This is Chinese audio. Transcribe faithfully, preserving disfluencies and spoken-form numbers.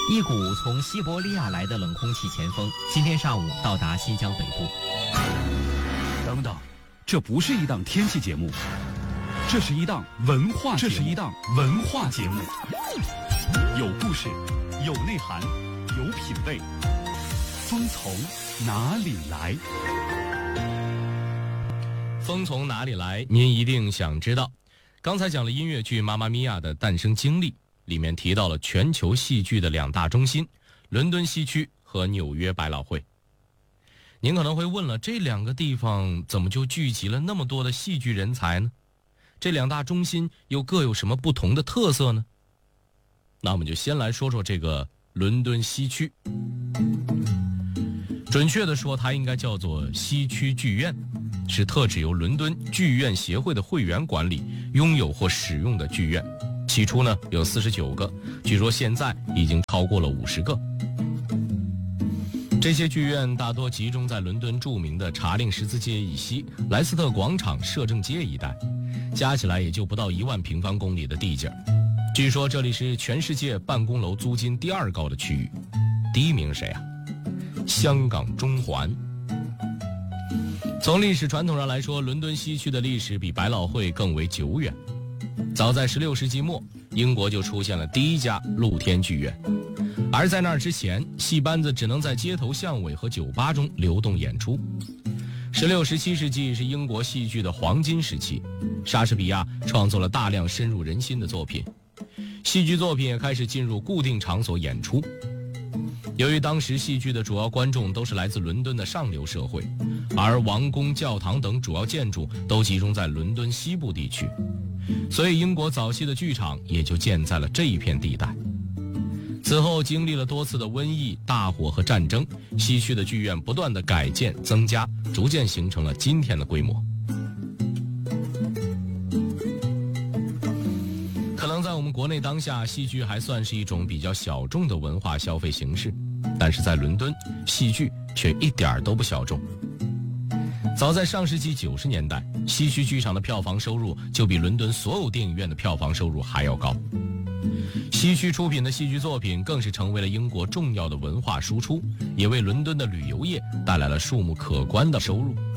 一股从西伯利亚来的冷空气前锋，今天上午到达新疆北部。 等等，这不是一档天气节目，这是一档文化节目，这是一档文化节目，有故事，有内涵，有品味。风从哪里来？ 风从哪里来？您一定想知道。刚才讲了音乐剧《妈妈咪呀》的诞生经历，里面提到了全球戏剧的两大中心，伦敦西区和纽约百老汇。您可能会问了，这两个地方怎么就聚集了那么多的戏剧人才呢？这两大中心又各有什么不同的特色呢？那我们就先来说说这个伦敦西区。准确的说，它应该叫做西区剧院，是特指由伦敦剧院协会的会员管理、拥有或使用的剧院。起初呢有四十九个，据说现在已经超过了五十个。这些剧院大多集中在伦敦著名的查令十字街以西、莱斯特广场、摄政街一带，加起来也就不到一万平方公里的地界。据说这里是全世界办公楼租金第二高的区域，第一名是谁啊？香港中环。从历史传统上来说，伦敦西区的历史比百老汇更为久远。早在十六世纪末，英国就出现了第一家露天剧院，而在那之前，戏班子只能在街头巷尾和酒吧中流动演出。十六、十七世纪是英国戏剧的黄金时期，莎士比亚创作了大量深入人心的作品，戏剧作品也开始进入固定场所演出。由于当时戏剧的主要观众都是来自伦敦的上流社会，而王宫、教堂等主要建筑都集中在伦敦西部地区，所以英国早期的剧场也就建在了这一片地带。此后经历了多次的瘟疫、大火和战争，西区的剧院不断的改建增加，逐渐形成了今天的规模。可能在我们国内当下，戏剧还算是一种比较小众的文化消费形式，但是在伦敦，戏剧却一点都不小众。早在上世纪九十年代，西区剧场的票房收入就比伦敦所有电影院的票房收入还要高。西区出品的戏剧作品更是成为了英国重要的文化输出，也为伦敦的旅游业带来了数目可观的收入。